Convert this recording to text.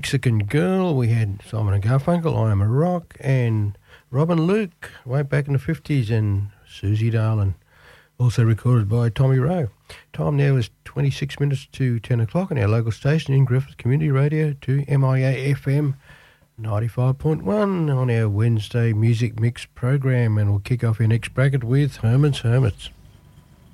Mexican Girl. We had Simon and Garfunkel, I Am a Rock, and Robin Luke, way back in the 50s, and Susie Darlin, also recorded by Tommy Rowe. Time now is 26 minutes to 10 o'clock on our local station in Griffith Community Radio to MIA FM 95.1 on our Wednesday music mix program, and we'll kick off our next bracket with Herman's Hermits.